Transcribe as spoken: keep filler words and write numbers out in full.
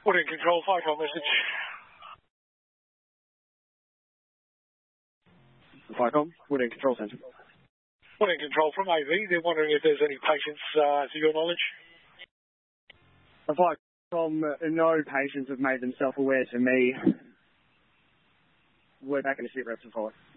Wooding Control, Viacom message. Viacom, Wooding Control Centre. Wooding Control from A V. They're wondering if there's any patients, uh, to your knowledge. Viacom, uh, no patients have made themselves aware to me. We're back in the sit rep to follow.